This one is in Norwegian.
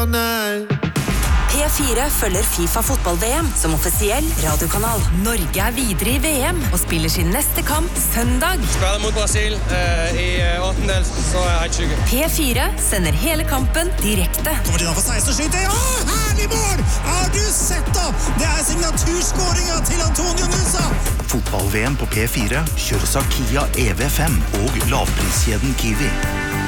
nei. P4 følger FIFA fotball-VM som offisiell radiokanal. Norge videre I VM og spiller sin neste kamp søndag. Spiller mot Brasil I 18-del, så helt syke. P4 sender hele kampen direkte. Kommer til å få 16 og skyte. Herlig mål! Har du sett da? Det signaturskåringen til Antonio Nusa. Fotball-VM på P4 kjøres av Kia EV5 og lavpriskjeden Kiwi.